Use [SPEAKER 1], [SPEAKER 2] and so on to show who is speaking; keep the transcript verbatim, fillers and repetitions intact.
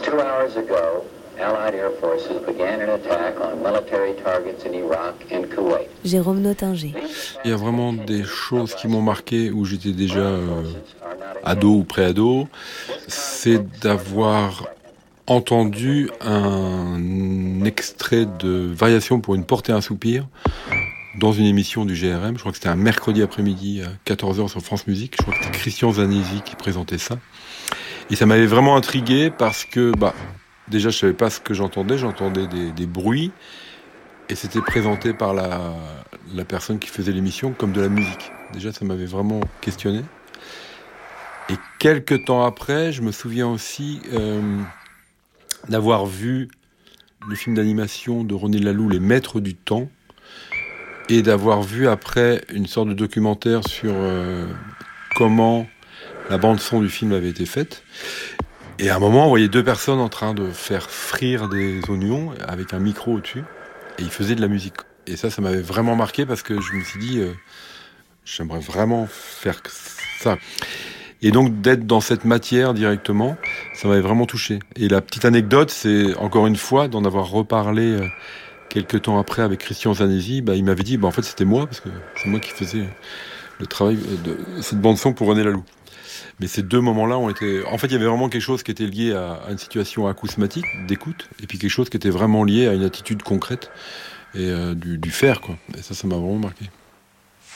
[SPEAKER 1] Just two hours ago, Allied Air Forces began an attack on military targets in Iraq and Kuwait.
[SPEAKER 2] Jérôme Nottinger.
[SPEAKER 3] Il y a vraiment des choses qui m'ont marqué où j'étais déjà euh, ado ou pré-ado. C'est d'avoir entendu un extrait de Variation pour une portée et un soupir dans une émission du G R M. Je crois que c'était un mercredi après-midi à quatorze heures sur France Musique. Je crois que c'était Christian Zanesi qui présentait ça. Et ça m'avait vraiment intrigué parce que, bah, déjà, je savais pas ce que j'entendais. J'entendais des, des bruits. Et c'était présenté par la, la personne qui faisait l'émission comme de la musique. Déjà, ça m'avait vraiment questionné. Et quelques temps après, je me souviens aussi euh, d'avoir vu le film d'animation de René Laloux, Les Maîtres du Temps, et d'avoir vu après une sorte de documentaire sur euh, comment la bande-son du film avait été faite. Et à un moment, on voyait deux personnes en train de faire frire des oignons avec un micro au-dessus, et ils faisaient de la musique. Et ça, ça m'avait vraiment marqué parce que je me suis dit, euh, j'aimerais vraiment faire ça. Et donc, d'être dans cette matière directement, ça m'avait vraiment touché. Et la petite anecdote, c'est encore une fois d'en avoir reparlé euh, quelques temps après avec Christian Zanesi. Bah, il m'avait dit, bah, en fait, c'était moi, parce que c'est moi qui faisais le travail de cette bande-son pour René Laloux. Mais ces deux moments-là ont été... En fait, il y avait vraiment quelque chose qui était lié à, à une situation acousmatique, d'écoute, et puis quelque chose qui était vraiment lié à une attitude concrète et euh, du, du faire, quoi. Et ça, ça m'a vraiment marqué.